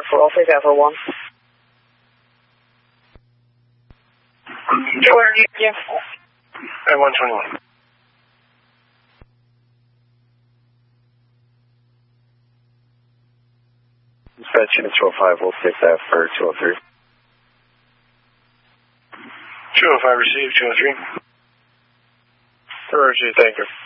for office Alpha 1. Yeah. At 121. Dispatch unit 205, we'll take that for 203. 205 received, 203. Roger, thank you.